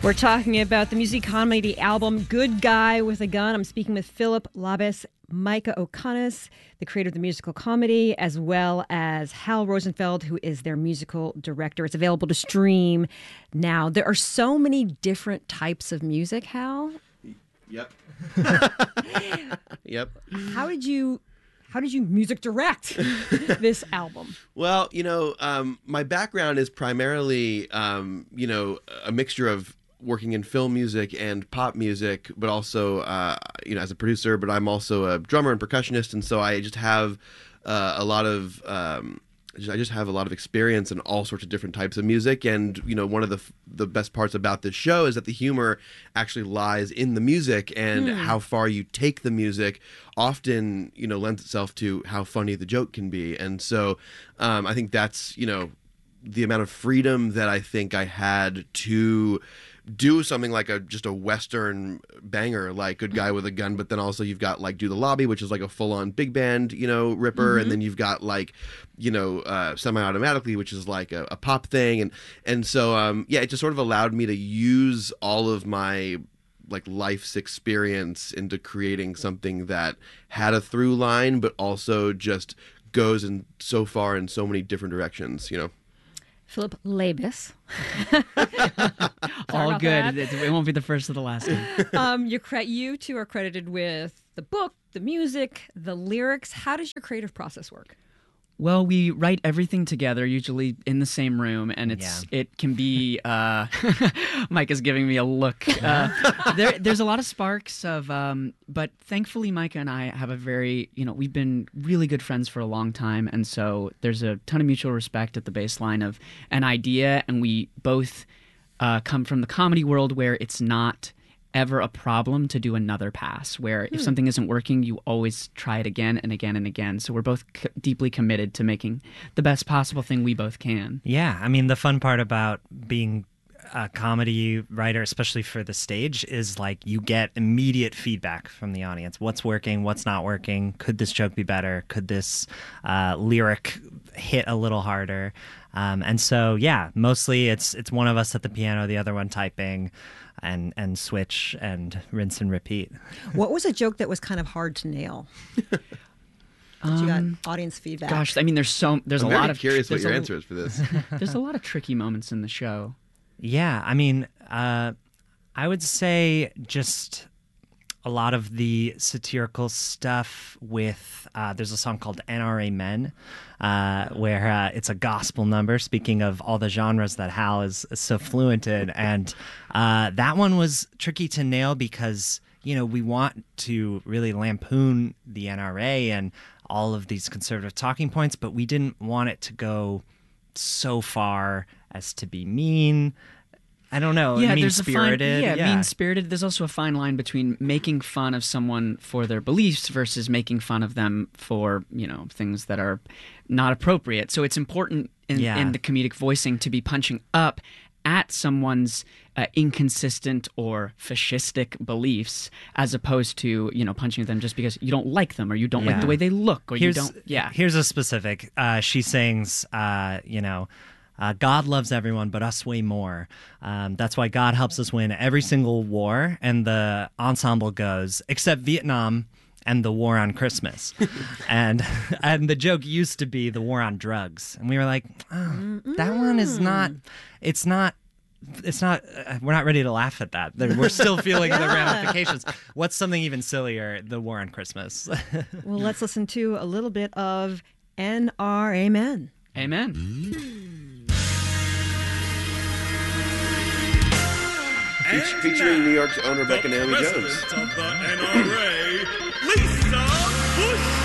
We're talking about the music comedy album Good Guy with a Gun. I'm speaking with Philip Labis, Micah O'Connis, the creator of the musical comedy, as well as Hal Rosenfeld, who is their musical director. It's available to stream now. There are so many different types of music, Hal. Yep. Yep. How did you music direct this album? Well, my background is primarily, a mixture of working in film music and pop music, but also, as a producer, but I'm also a drummer and percussionist. And so I just have a lot of experience in all sorts of different types of music. And, one of the best parts about this show is that the humor actually lies in the music, and how far you take the music often, lends itself to how funny the joke can be. And so I think that's, the amount of freedom that I think I had to do something like just a Western banger like Good Guy with a Gun, but then also you've got like Do the Lobby, which is like a full-on big band, ripper, and then you've got like, Semi-Automatically, which is like a pop thing, and so it just sort of allowed me to use all of my like life's experience into creating something that had a through line, but also just goes in so far in so many different directions, Philip Labis. All good. It won't be the first or the last time. You two are credited with the book, the music, the lyrics. How does your creative process work? Well, we write everything together, usually in the same room, and it can be. Mike is giving me a look. There's a lot of sparks of, but thankfully, Micah and I have a very, we've been really good friends for a long time, and so there's a ton of mutual respect at the baseline of an idea, and we both come from the comedy world where it's not ever a problem to do another pass, where if something isn't working, you always try it again and again and again. So we're both deeply committed to making the best possible thing we both can. Yeah, I mean, the fun part about being a comedy writer, especially for the stage, is like you get immediate feedback from the audience. What's working, what's not working? Could this joke be better? Could this lyric hit a little harder? And so, mostly it's one of us at the piano, the other one typing, and switch and rinse and repeat. What was a joke that was kind of hard to nail? That you got audience feedback. Gosh, I mean, there's a lot of curious what your answer is for this. There's a lot of tricky moments in the show. Yeah, I mean, I would say just a lot of the satirical stuff with, there's a song called NRA Men, where it's a gospel number, speaking of all the genres that Hal is so fluent in. And that one was tricky to nail because, we want to really lampoon the NRA and all of these conservative talking points, but we didn't want it to go so far as to be mean. I don't know. Mean-spirited. Mean-spirited. There's also a fine line between making fun of someone for their beliefs versus making fun of them for, things that are not appropriate. So it's important in the comedic voicing to be punching up at someone's inconsistent or fascistic beliefs, as opposed to, punching at them just because you don't like them or you don't like the way they look or you don't. Yeah. Here's a specific. She sings, God loves everyone, but us way more. That's why God helps us win every single war. And the ensemble goes, except Vietnam and the war on Christmas. and the joke used to be the war on drugs. And we were like, that one is not, we're not ready to laugh at that. We're still feeling the ramifications. What's something even sillier? The war on Christmas. Well, let's listen to a little bit of NRA Men. Amen. Featuring New York's own Rebecca Naomi Jones. President of the NRA, Lisa Bush.